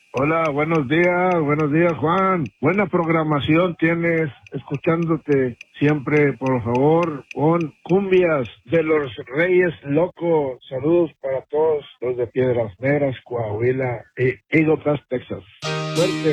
Hola, buenos días Juan. Buena programación tienes, escuchándote siempre, por favor, con cumbias de los Reyes Locos. Saludos para todos los de Piedras Negras, Coahuila y Eagle Pass, Texas. Suerte.